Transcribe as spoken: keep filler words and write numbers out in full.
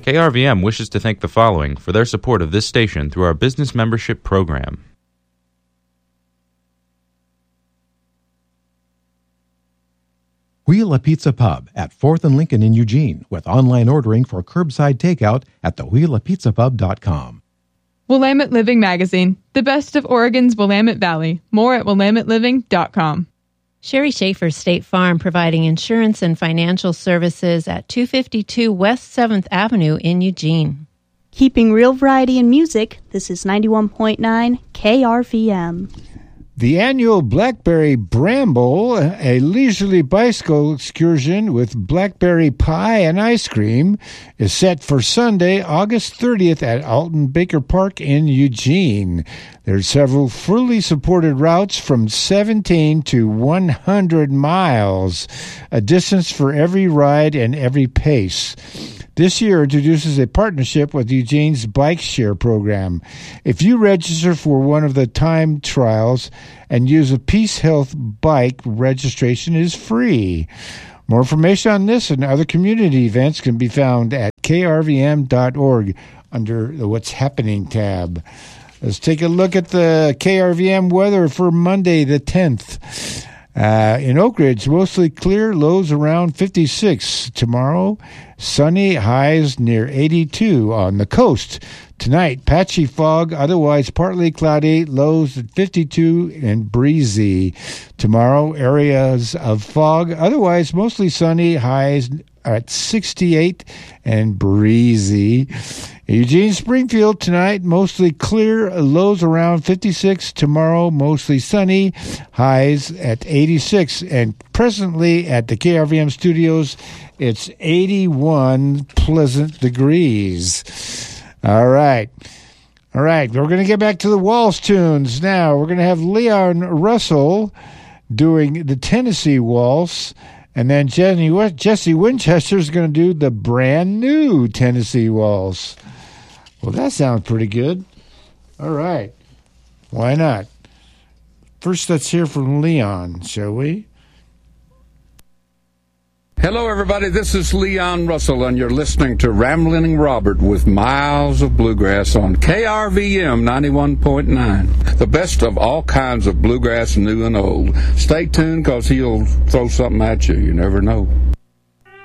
K R V M wishes to thank the following for their support of this station through our business membership program. Wheel a Pizza Pub at fourth and Lincoln in Eugene with online ordering for curbside takeout at the wheel a pizza pub dot com. Willamette Living Magazine, the best of Oregon's Willamette Valley. More at willamette living dot com. Sherry Schaefer State Farm, providing insurance and financial services at two fifty-two West seventh Avenue in Eugene. Keeping real variety in music, this is ninety-one point nine K R V M. The annual Blackberry Bramble, a leisurely bicycle excursion with blackberry pie and ice cream, is set for Sunday, August thirtieth at Alton Baker Park in Eugene. There are several fully supported routes from seventeen to one hundred miles, a distance for every ride and every pace. This year introduces a partnership with Eugene's Bike Share program. If you register for one of the time trials and use a Peace Health bike, registration is free. More information on this and other community events can be found at k r v m dot org under the What's Happening tab. Let's take a look at the K R V M weather for Monday the tenth. Uh, in Oak Ridge, mostly clear, lows around fifty-six. Tomorrow, sunny, highs near eighty-two. On the coast, tonight, patchy fog, otherwise partly cloudy, lows at fifty-two and breezy. Tomorrow, areas of fog, otherwise mostly sunny, highs at sixty-eight and breezy. Eugene, Springfield, tonight, mostly clear, lows around fifty-six. Tomorrow, mostly sunny, highs at eighty-six. And presently at the K R V M studios, it's eighty-one pleasant degrees. All right. All right, we're going to get back to the Waltz tunes now. We're going to have Leon Russell doing the Tennessee Waltz. And then Jenny, Jesse Winchester is going to do the brand new Tennessee Waltz. Well, that sounds pretty good. All right. Why not? First, let's hear from Leon, shall we? Hello, everybody. This is Leon Russell, and you're listening to Ramblin' Robert with Miles of Bluegrass on K R V M ninety-one point nine. The best of all kinds of bluegrass, new and old. Stay tuned, because he'll throw something at you. You never know.